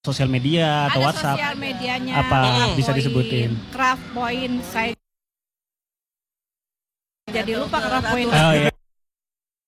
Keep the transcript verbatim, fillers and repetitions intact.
sosial media atau Ada WhatsApp? sosial medianya. Apa Craft bisa Point, disebutin? Craft Point, saya jadi lupa Craft Point. Oh iya.